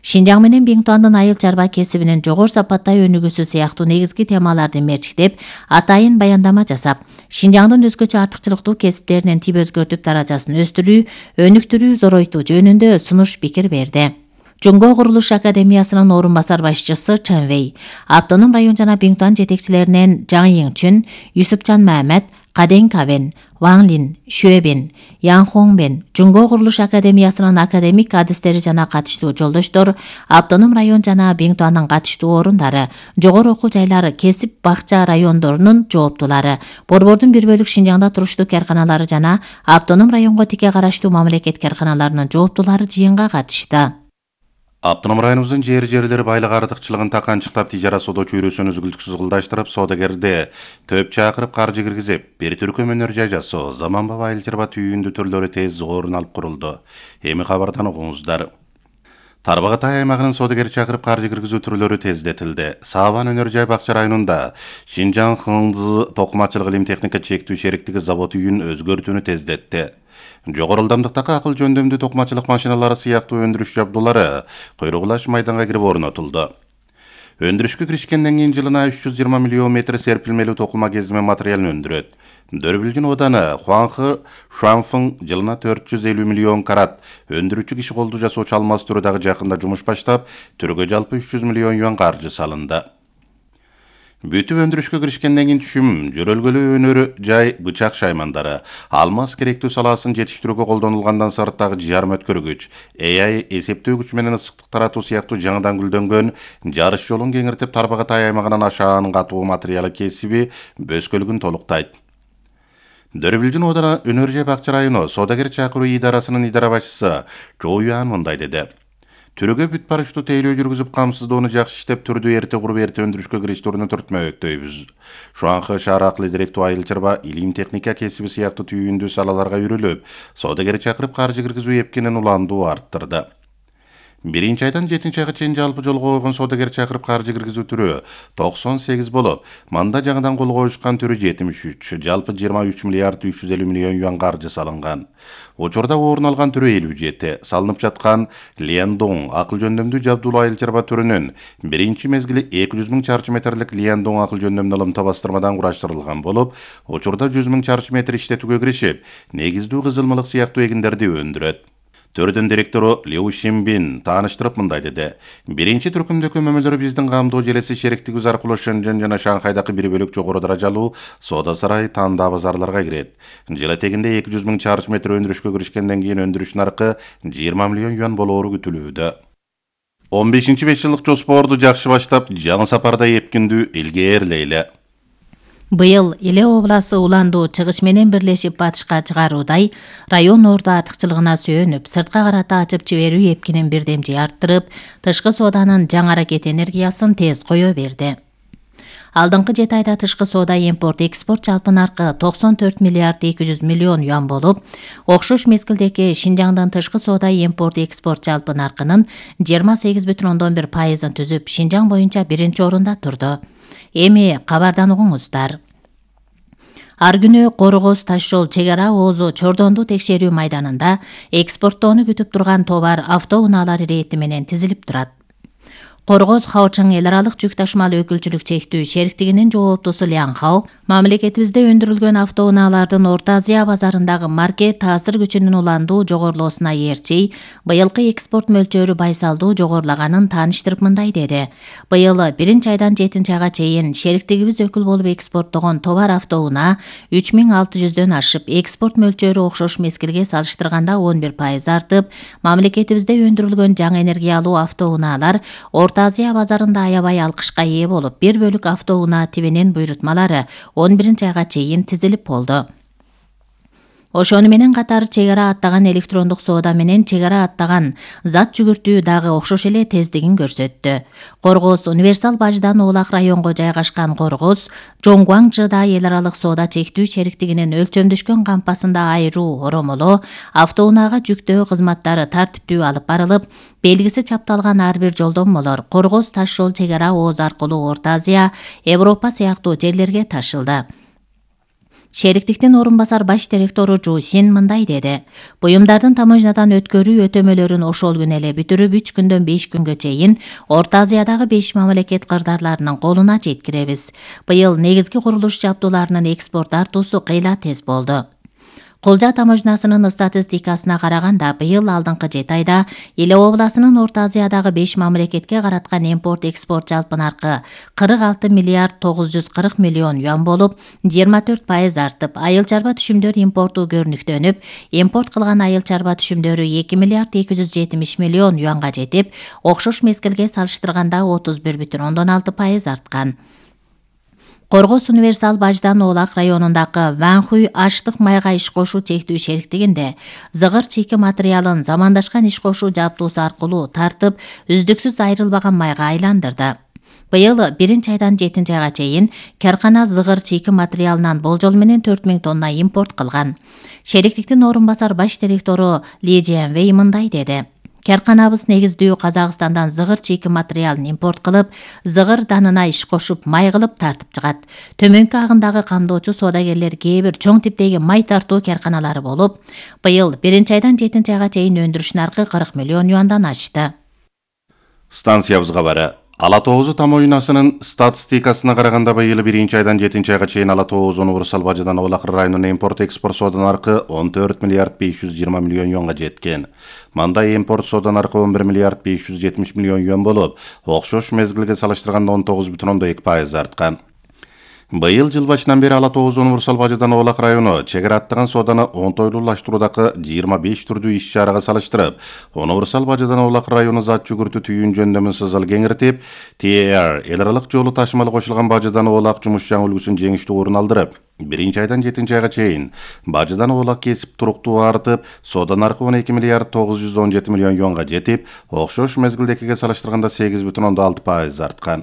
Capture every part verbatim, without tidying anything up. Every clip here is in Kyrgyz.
Шинжаң менен Биңтуандын айыл чарба кесибинин жогору сапаттай өнүгүүсү сыяктуу негизги темаларды мерчиктеп, атайын баяндама жасап, Шинжаңдын өзгөчө артыкчылыктуу кесиптеринин тип өзгөртүп даражасын өстүрүү, өнүктүрүү, зоройтуу жөнүндө сунуш пикир берди. Жумго Курулуш Академиясынын орун басар башчысы Чен Вэй, Автоном район жана Биңтуан жетекчилеринен Жаң Йиңчүн, Юсупчан Мамед, Каден Кавен, Ван Лин, Шуэбин, Ян Хоңбен, Жумго Курулуш Академиясынын академик адистери жана катыштуу жолдоштор, Автоном район жана Биңтуандын катыштуу орундары, жогору окуу жайлары, кесип бакча райондорунун жооптулары, Борбордун бир бөлүк Шинжаңда туруштуу карканалары жана Автоном районго тике караштуу мамлекет карканаларынын жооптулары жыйынга катышты. Автоном районубуздун жер-жерлери байлык артыкчылыгын таканчыктап, тижара соода чөйрөсүн үзгүлтүксүз кылдаштырып, соодагерди төп чакырып каржы киргизип, бир түркүм өнөр жай жасоо, заманбап айыл чарба түйүндү түрлөрү тез орун алып курулду. Эми кабардан угуңуздар. Тарбагатай аймагынын соодагер чакырып каржы киргизүү түрлөрү тездетилди. Сабан өнөр жай бакча районунда Шинжаң Хыңзы токумачылык илим техника чектүү шериктиги завод үйүн өзгөртүүнү тездетти. Жогору ылдамдыктагы акыл жөндөмдүү токумачылык машиналары сыяктуу өндүрүш жабдуулары койругулаш майданга кирип орнотулду. Өндүрүшкө киришкенден кийин жылына үч жүз жыйырма миллион метр серпилмелүү токума кезме материалын өндүрөт. Дөрбүлжүн ооданы Хуанхы Шуанфың жылына төрт жүз элүү миллион карат өндүрүүчү киши колду жасоочу алмаз түрү дагы жакында жумуш баштап, түргө жалпы үч жүз миллион юан каржы салынды. Бүтүп өндүрүшкө киришкенден кийин түшүм, жөрөлгөлүү өнөрү жай бычак шаймандары, алмаз керектүү салаасын жетиштирүүгө колдонулгандан сырттагы жарым өткөргүч, A I эсептөөгүч менен ысыктык таратуу сыяктуу жаңыдан гүлдөнгөн жарыш жолун кеңиртип, Тарбагатай аймагынын ашаанын катуу материалы кесиби бөскөлүгүн толуктайт. Дөрбүлжүн оодана өнөр жай бакча району соодагер чакыруу идарасынын идара башчысы Чо Юан мындай деди. Түрүгө бүт барыштуу тейлөө жүргүзүп, камсыздоону жакшы иштеп, түрдү эрте куруп, эрте өндүрүшкө кириштерүүнү түртмөбөктөйбүз. Шуанхы шаар аркылуу директүү айыл чарба, илим техника кесиби сыяктуу түйүндүү салаларга үйрүлүп, соодагер чакырып каржы киргизүү эпкенин уландуу арттырды. Биринчи айдан жетинчи айга чейин жалпы жолго койгон соодагер чакырып каржы киргизүү түрү токсон сегиз болуп, манда жаңыдан кол коюшкан түрү жетимиш үч, жалпы жыйырма үч миллиард үч жүз элүү миллион юан каржы салынган. Учурда орун алган түрү элүү жети, салынып жаткан Лиандон акыл жөндөмдүү жабдуулуу айыл чарба түрүнүн биринчи мезгили эки жүз миң чарчы метрлик Лиандон акыл жөндөмдүү ылымта бастырмадан кураштырылган болуп, учурда жүз миң чарчы метр иштетүүгө киришип, негиздүү кызылмалык сыяктуу эгиндерди өндүрөт. Төрдүн директору Лю Шимбин тааныштырып мындай деди. Биринчи түркүмдөгү көмөлдөр биздин камдоо желеси шериктигибиз аркылуу Шэньчжэн жана Шанхайдагы бир бөлүк жогору даражалуу соода сарай танда базарларга кирет. Жыл этегинде эки жүз миң чарчы метр өндүрүшкө киришкенден кийин өндүрүш наркы жыйырма миллион юан болоору күтүлүүдө. он бешинчи беш жылдык жоспорду жакшы баштап, жаңы сапарда эпкиндүү илгээрлейли. Быйыл Иле обласы уландуу чыгыш менен бирлешип батышка чыгаруудай, район орду артыкчылыгына сүйөнүп, сыртка карата ачып жиберүү эпкинин бирдемжи арттырып, тышкы сооданын жаңы аракет энергиясын тез кое берди. Алдыңкы жети айда тышкы соода импорт экспорт жалпы наркы токсон төрт миллиард эки жүз миллион юан болуп, окшош мезгилдеги Шинжаңдын тышкы соода импорт экспорт жалпы наркынын жыйырма сегиз бүтүн ондон бир пайызын түзүп, Шинжаң боюнча биринчи орунда турду. Эми кабардан угуңуздар. Ар күнү Коргоз таш жол чек ара оозу Чордонду текшерүү майданында экспорттоону күтүп турган товар автоунаалар ирети менен тизилип турат. Коргоз Хаочың эл аралык жүк ташымалы өкүлчүлүк чектүү шериктигинин жооптусу Лян Хао, мамлекетибизде өндүрүлгөн автоунаалардын Орто Азия базарындагы маркет таасир күчүнүн уландуу жогорулоосуна ээрчей, быйылкы экспорт мөлчөрү байсалдуу жогорулаганын тааныштырып мындай деди. Быйыл биринчи айдан жетинчи айга чейин шериктигибиз өкүл болуп экспорттогон товар автоунаа үч миң алты жүздөн ашып, экспорт мөлчөрү окшош мезгилге салыштырганда он бир пайыз артып, мамлекетибизде өндүрүлгөн жаңы энергиялуу автоунаалар Орто Азия базарында аябай алкышка ээ болуп, бир бөлүк автоунаа тибинин буйрутмалары он биринчи айга чейин тизилип болду. Ошону менен катар чек ара аттаган электрондук соода менен чек ара аттаган зат жүгүртүү дагы окшош эле тездигин көрсөттү. Коргоз универсал баждан Оолак районго жайгашкан Коргоз Жоңгуаңжыда эл аралык соода чектүү шериктигинин өлчөмдөшкөн кампасында айруу оромолоо, автоунаага жүктөө кызматтары тартиптүү алып барылып, белгиси чапталган ар бир жолдомолор Коргоз таш жол чек ара ооз аркылуу Орто Азия, Европа сыяктуу жерлерге ташылды. Шериктиктин орун басар баш директору Жу Син мындай деди. Буюмдардын таможнядан өткөрүү өтөмөлөрүн ошол күнү эле бүтүрүп үч күндөн беш күнгө чейин Орто Азиядагы беш мамлекет кырдаарларынын колуна жеткиребиз. Быйыл негизги курулуш жабдууларынын экспорт артуусу кыйла тез болду. Кулжа таможнасынын статистикасына караганда, быйыл алдыңкы жети айда Иле обласынын Орто Азиядагы беш мамлекетке караткан импорт-экспорт жалпы наркы кырк алты миллиард тогуз жүз кырк миллион юан болуп, жыйырма төрт пайыз артып, айыл чарба түшүмдөр импорту көрүнүктөнүп, импорт кылган айыл чарба түшүмдөрү эки миллиард эки жүз жетимиш миллион юанга жетип, окшош мезгилге салыштырганда отуз бир бүтүн ондон алты пайыз арткан. Коргос универсал баждан Оолак районундагы Ванхуй аштык майга иш кошуу чектүү шериктигинде зыгыр чийки материалын замандашкан иш кошуу жабдуусу аркылуу тартып, үздүксүз айрылбаган майга айландырды. Быйыл биринчи айдан жетинчи айга чейин каркана зыгыр чийки материалынан болжол менен төрт миң тонна импорт кылган. Шериктиктин орун басар баш директору Ли Жиэнвэй мындай деди. Карканабыз негиздүү Казакстандан зыгыр чийки материалын импорт кылып, зыгыр данына иш кошуп, май кылып тартып чыгат. Төмөнкү агындагы камдоочу соодагерлер кээ бир чоң типтеги май тартуу карканалары болуп, быйыл биринчи айдан жетинчи айга чейин өндүрүш наркы кырк миллион юандан ашты. Станциябызга бара. Ала Тоозу таможнасынын статистикасына караганда, быйыл биринчи айдан жетинчи айга чейин Ала Тоозу универсал бажадан Оолак районунун импорт-экспорт соода наркы он төрт миллиард беш жүз жыйырма миллион юанга жеткен. Мандай импорт соода наркы он бир миллиард беш жүз жетимиш миллион юан болуп, окшош мезгилге салыштырганда он тогуз бүтүн ондон эки пайыз арткан. Быйыл жыл башынан бери Ала Тоозу универсал бажадан Оолак району чегара аттаган сооданы оңтойлуулаштыруудагы жыйырма беш түрдүү иш-чарага салыштырып, универсал бажадан Оолак району зат жүгүртүү түйүн жөндөмүн сызыл кеңиртип, Ти Эр эл аралык жолу ташымалы кошулган бажадан Оолак жумуш жаңы үлгүсүн жеңиштүү орун алдырып, биринчи айдан жетинчи айга чейин бажадан Оолак кесип туруктуу артып, соода наркы он эки миллиард тогуз жүз он жети миллион юанга жетип, окшош мезгилдекиге салыштырганда сегиз бүтүн ондон алты пайыз арткан.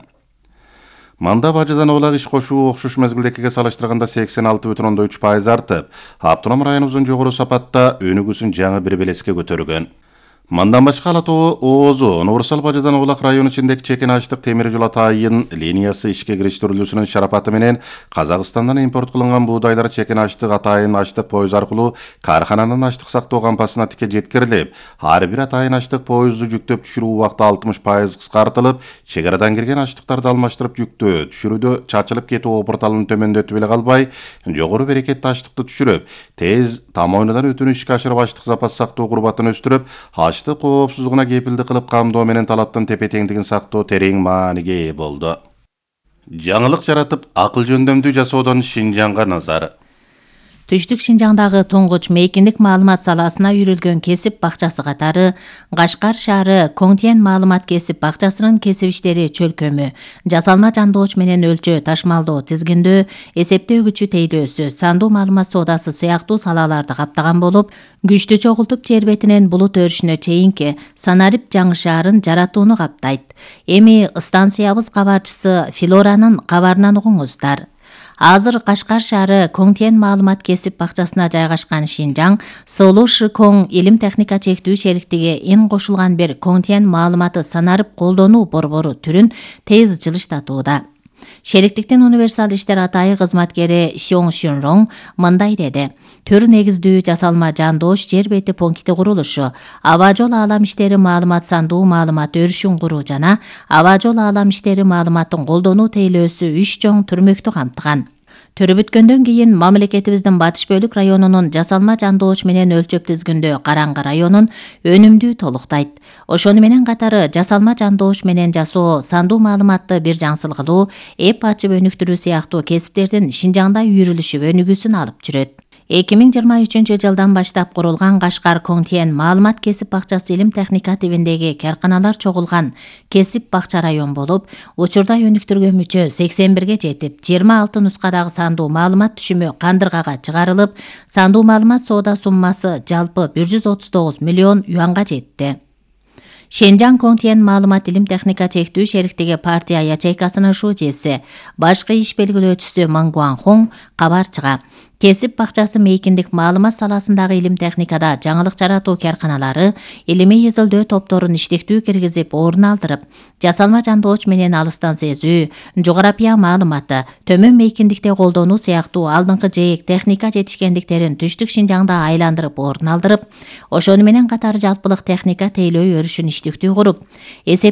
Манда бажадан Оолак иш кошуу окшош мезгилдекиге салыштырганда сексен алты бүтүн ондон үч пайыз артып, Автоном районубуздун жогору сапатта өнүгүүсүн жаңы бир белеске көтөргөн. Мандан башка Ала Тоозу универсал бажадан Оолак району ичиндеги чекен аштык темир жол атайын линиясы ишке кириштерилүүсүнүн шарапаты менен Казакстандан импорт кылынган буудайлар чекен аштык атайын аштык поезд аркылуу каархананын аштык сактоо кампасына тике жеткирилип, ар бир атайын аштык поезду жүктөп түшүрүү убакыты алтымыш пайыз кыскартылып, чек арадан кирген аштыктарды алмаштырып жүктөө түшүрүүдө чачылып кетүү опурталын төмөндөтүп эле калбай, жогору берекеттүү аштыкты түшүрүп, тез тамойнудан өтүүнү ишке ашырып аштык запас сактоо курбатын өстүрүп, аштык коопсуздугуна кепилдик кылып камдоо менен талаптын тепе-теңдигин сактоо терең мааниге ээ болду. Жаңылык жаратып, акыл жөндөмдүү жасоодон Шинжаңга назар. Түштүк Шинжаңдагы туңгуч мейкиндик маалымат саласына үйрүлгөн кесип бакчасы катары Кашкар шаары Коңтен маалымат кесип бакчасынын кесип иштери чөлкөмү, жасалма жандооч менен өлчөө ташмалдоо тизгиндөө, эсептөөгүчү тейлөөсү, сандуу маалымат соодасы сыяктуу салаларды каптаган болуп, күчтүү чогултуп жер бетинен булут өрүшүнө чейинки Санарип жаңы шаарын жаратууну каптайт. Эми станциябыз кабарчысы Филоранын кабарынан угуңуздар. Азыр Кашкар шаары Коңтен маалымат кесип бакчасына жайгашкан Шинжаң Сылуу Шикоң илим техника чектүү шериктиги ин кошулган бир Коңтен маалыматы санарып колдонуу борбору түрүн тез жылыштатууда. Шериктиктин универсал иштер атайы кызматкери Сиоң Шүнроң мындай деди. Төр негиздүү жасалма жандооч жер бети пункти курулушу, аба жол аалам иштери маалымат сандуу маалымат өрүшүн куруу жана аба жол аалам иштери маалыматын колдонуу тейлөөсү үч чоң түрмөктү камтыган. Төрү бүткөндөн кийин мамлекетибиздин батыш бөлүк районунун жасалма жандооч менен өлчөп тизгиндөө Караңгы районун өнүмдүү толуктайт. Ошону менен катары жасалма жандооч менен жасоо, сандуу маалыматты бир жаңсыл кылуу, эп ачып өнүктүрүү сыяктуу кесиптердин Шинжаңда үйрүлүшүп өнүгүүсүн алып жүрөт. эки миң жыйырма үчүнчү жылдан баштап курулган Кашкар Коңтен маалымат кесип бакчасы илим техника тибиндеги карканалар чогулган кесип бакча район болуп, учурда өнүктүргөн мүчө сексен бирге жетип, жыйырма алты нускадагы сандуу маалымат түшүмү кандыргага чыгарылып, сандуу маалымат соода суммасы жалпы бир жүз отуз тогуз миллион юанга жетти. Шинжаң Коңтен маалымат илим техника чектүү шериктиги партия ячейкасынын шужеси, башкы иш белгилөөчүсү Мангуан Хong кабарчыга Кесип бакчасы мейкиндик маалымат саласындагы илим техникада жаңылык жаратуу карканалары илимий изилдөө топторун иштектүү киргизип орун алдырып, жасалма жандооч менен алыстан сезүү, жогорапия маалыматы, төмөн мейкиндикте колдонуу сыяктуу алдыңкы жээк техника жетишкендиктерин түштүк Шинжаңда айландырып орун алдырып, ошону менен катар жалпылык техника тейлөө өрүшүн иштиктүү куруп, эсеп